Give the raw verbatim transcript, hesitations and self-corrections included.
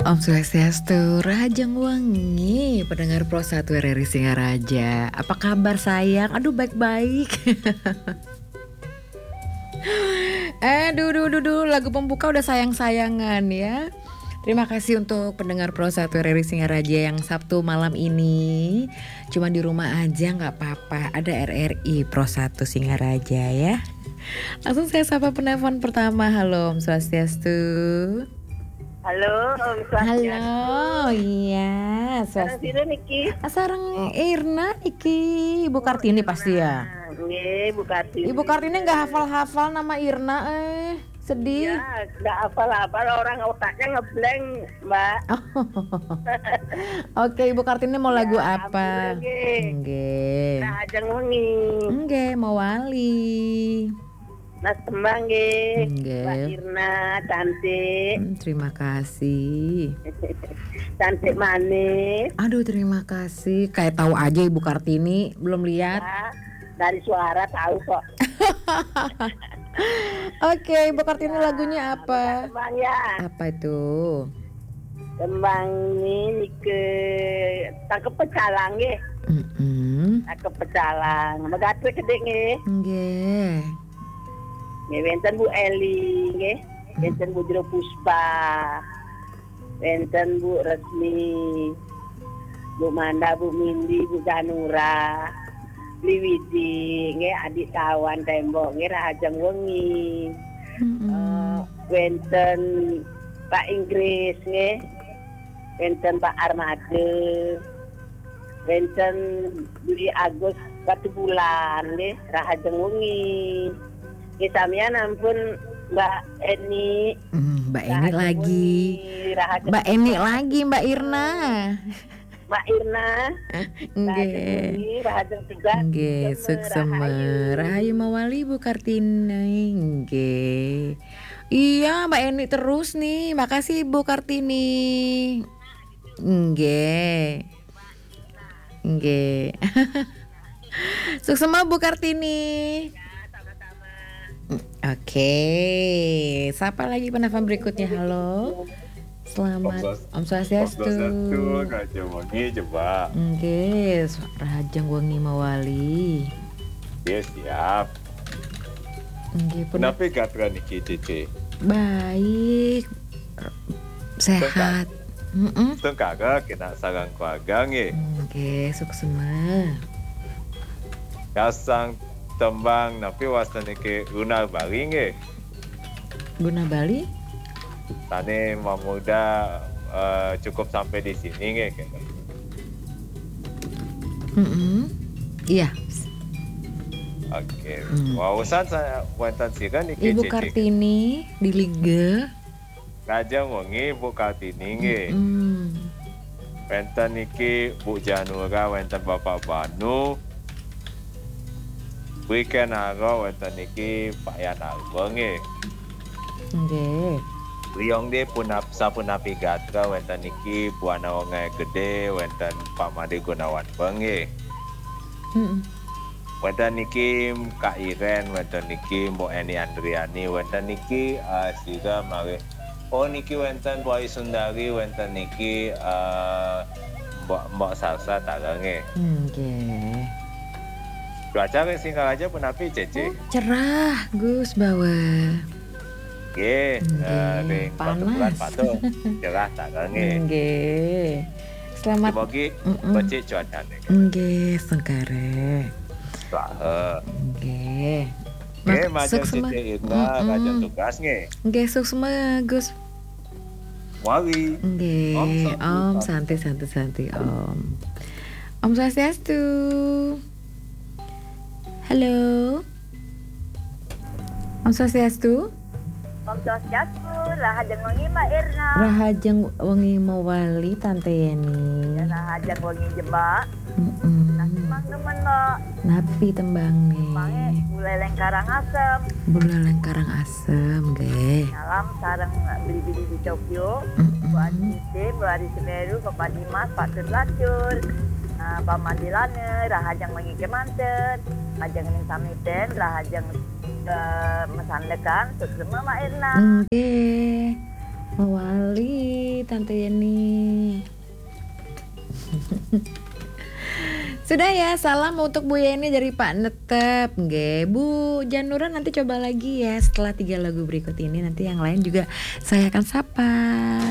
Om Swastiastu, Rahajeng Wangi, pendengar Pro satu R R I Singaraja. Apa kabar sayang? Aduh baik-baik. Aduh, duh, duh, duh, lagu pembuka udah sayang-sayangan ya. Terima kasih untuk pendengar Pro satu R R I Singaraja yang Sabtu malam ini cuma di rumah aja nggak apa-apa. Ada R R I Pro satu Singaraja ya. Langsung saya sapa penelpon pertama. Halo Om Swastiastu. Halo, Om Swastiastu. Halo, iya. Sareng sira niki. Sareng Irna iki, Ibu Kartini pasti ya. Nggih, Ibu Kartini. Ibu Kartini nggak hafal-hafal nama Irna eh. Sedih. Ya, nggak hafal-hafal, orang otaknya ngeblank, Mbak. Oke, Ibu Kartini mau lagu Ya, apa? Nggih. Rahajeng Wengi. Nggih, mau Wali. Mas Tembang nggih. Nggih. Mbak Irna cantik. Hmm, terima kasih. Cantik manis. Aduh, terima kasih. Kayak tahu aja Ibu Kartini, belum lihat. Ya, dari suara tahu kok. Oke, Ibu Kartini lagunya apa? Tembang ya. Apa itu? Tembang ini ke tangkep pecalang nggih. Heeh. Tangkep pecalang. Megatre gede nggih. Nggih. Nggih wonten Bu Eli nggih. Wonten Bu Jero Puspa. Wonten Bu Resmi. Bu Manda, Bu Mindi, Bu Janura. Liwidi nggih adik kawan tembok nggih Rahajeng Wengi. Heeh. Wonten Pak Inggris nggih. Wonten Pak Armade. Wonten Juli Agus Batu Bulan nggih Rahajeng Wengi. Nggih sampeyan ampun Mbak Eni. Hmm, Mbak Eni lagi. Rahajeng Mbak Eni lagi, Mbak Irna. Mbak Irna. Nggih. Rahajeng juga. Nggih, suksema. Rahayu Mawali Bu Kartini. Nggih. Iya, Mbak Eni terus nih. Makasih Bu Kartini. Nggih. Nggih. Suksema Bu Kartini. Oke, siapa lagi penelpon berikutnya? Halo, selamat Om Swastiastu. Om Swastiastu, Rahajeng Wengi coba. Nggih, Rahajeng Wengi Mawali. Yes, siap. Nggih, pun Kenapa gatra niki Cici? baik, sehat. Heeh. Tengkaga kena sarang keluarga nggih. Nggih, suksema. Kasang tembang napi wasta niki Una Bali nggih. Guna Bali? Tane memuda uh, cukup sampai di sini nggih. Heeh. Iya. Oke. Hmm. Wawasan saya wonten sira niki Ibu Cici. Kartini di Liga. Rahajeng Wengi Bu Kartini nggih. Hmm. Wonten niki Bu Janura, wonten Bapak Banu. Weekend haro wonten niki Pak Yan Alba nggih. Nggih. Liong de punap sapunapi gatra wonten niki Bu Ana Wonge Gede, wonten Pak Made Gunawan nggih. Heeh. Wonten niki Kak Iren, wonten niki Mbok Eni Andriani, wonten niki uh, sira mari. Oh niki wonten Bu Ai Sundari, wonten niki uh, Mbok Mbok Salsa tara nggih. Nggih. Cuaca wis Singaraja punapi Cece? Oh, cerah, Gus bawa. Nggih, Nggih, ring panas. bulan patuh cerah tara nggih. Nggih. Selamat. Semoga Mm-mm. becik cuacane. Nggih, sengkare. Saha. Nggih. Nggih, Mak- majeng suksema. Cece Irna raja tugas nggih. Nggih, suksema, Gus. Wali. Nggih, Om, Om, santai, santai santai santai Om. Om Swastiastu. Halo. Om Swastiastu. Om Swastiastu, Rahajeng Wengi Mbak Irna. Rahajeng Wengi Mawali Tante Yeni. Rahajeng Wengi jebak. Mm-mm. Mang temen Mbak. Napi tembangnya. Mange Buleleng Karangasem. Buleleng Karangasem, nggih. Salam sareng beli-beli di Tokyo. Mm-mm. Bu Adite, Bu Ari Semeru, Bapak Dimas, Pak Tut Lacur. Nah, Pak Mandilane, Rahajeng Wengi Kemanten. Rahajeng Ning Samiten, Rahajeng uh, mesandekan suksema Mak Irna. Nggih. Mawali Tante Yeni. Sudah ya, salam untuk Bu Yeni dari Pak Netep. Nggih, Bu Janura nanti coba lagi ya setelah tiga lagu berikut ini, nanti yang lain juga saya akan sapa.